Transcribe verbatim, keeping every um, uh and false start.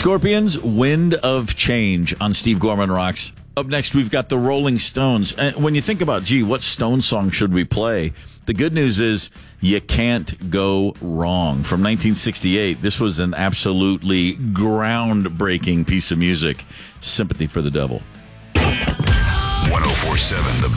Scorpions, Wind of Change on Steve Gorman Rocks. Up next, we've got the Rolling Stones. And when you think about, gee, what Stone song should we play? The good news is you can't go wrong. From nineteen sixty-eight, this was an absolutely groundbreaking piece of music. Sympathy for the Devil. one oh four point seven The